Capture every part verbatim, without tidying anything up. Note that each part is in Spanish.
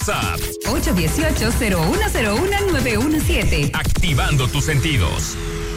WhatsApp ocho uno ocho, cero uno cero uno, nueve uno siete. Activando tus sentidos.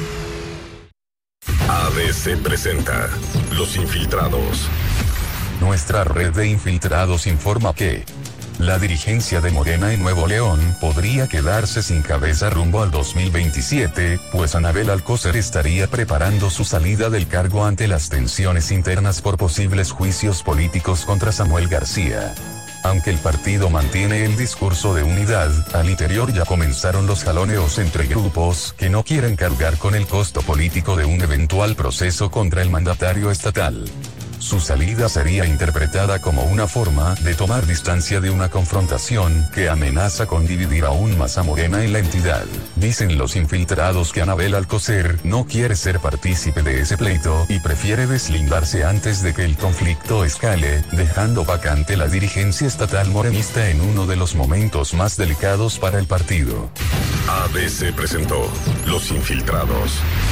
A B C presenta Los Infiltrados. Nuestra red de infiltrados informa que la dirigencia de Morena en Nuevo León podría quedarse sin cabeza rumbo al dos mil veintisiete, pues Anabel Alcocer estaría preparando su salida del cargo ante las tensiones internas por posibles juicios políticos contra Samuel García. Aunque el partido mantiene el discurso de unidad, al interior ya comenzaron los jaloneos entre grupos que no quieren cargar con el costo político de un eventual proceso contra el mandatario estatal. Su salida sería interpretada como una forma de tomar distancia de una confrontación que amenaza con dividir aún más a Morena en la entidad. Dicen los infiltrados que Anabel Alcocer no quiere ser partícipe de ese pleito y prefiere deslindarse antes de que el conflicto escale, dejando vacante la dirigencia estatal morenista en uno de los momentos más delicados para el partido. A B C presentó Los Infiltrados.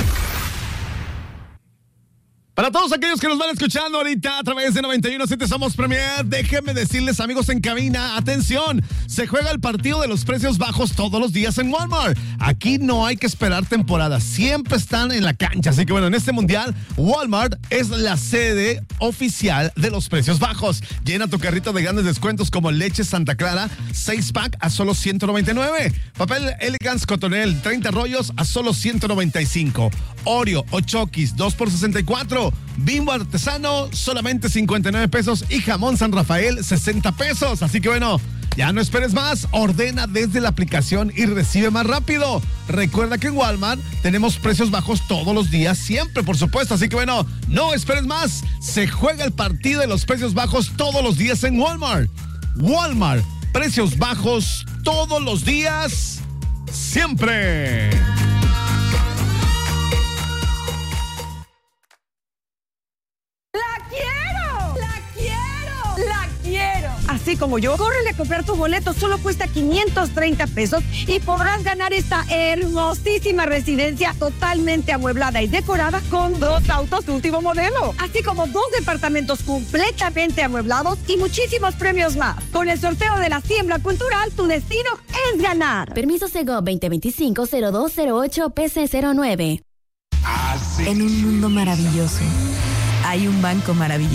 Para todos aquellos que nos van escuchando ahorita a través de noventa y uno punto siete Somos Premier, déjenme decirles, amigos en cabina, atención, se juega el partido de los precios bajos todos los días en Walmart. Aquí no hay que esperar temporadas, siempre están en la cancha. Así que bueno, en este mundial, Walmart es la sede oficial de los precios bajos. Llena tu carrito de grandes descuentos como leche Santa Clara, seis pack a solo ciento noventa y nueve. Papel Elegance Cotonel, treinta rollos a solo ciento noventa y cinco. Oreo o Chokis, dos por sesenta y cuatro. Bimbo artesano, solamente cincuenta y nueve pesos. Y jamón San Rafael, sesenta pesos. Así que bueno, ya no esperes más. Ordena desde la aplicación y recibe más rápido. Recuerda que en Walmart tenemos precios bajos todos los días, siempre, por supuesto. Así que bueno, no esperes más. Se juega el partido de los precios bajos todos los días en Walmart. Walmart, precios bajos todos los días, siempre. Así como yo, córrele a comprar tu boleto, solo cuesta quinientos treinta pesos y podrás ganar esta hermosísima residencia totalmente amueblada y decorada con dos autos último modelo, así como dos departamentos completamente amueblados y muchísimos premios más. Con el sorteo de la Siembra Cultural, tu destino es ganar. Permiso Sego veinte veinticinco cero dos cero ocho P C cero nueve. En un mundo maravilloso, hay un banco maravilloso.